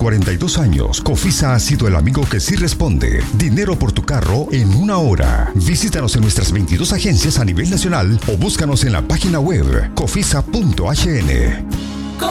42 años, Cofisa ha sido el amigo que sí responde. Dinero por tu carro en 1 hora. Visítanos en nuestras 22 agencias a nivel nacional o búscanos en la página web cofisa.hn.